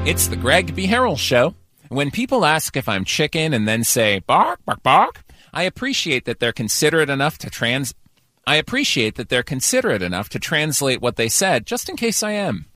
It's the Greg B. Harrell Show. When people ask if I'm chicken and then say, bark, bark, bark, I appreciate that they're considerate enough to translate what they said, just in case I am.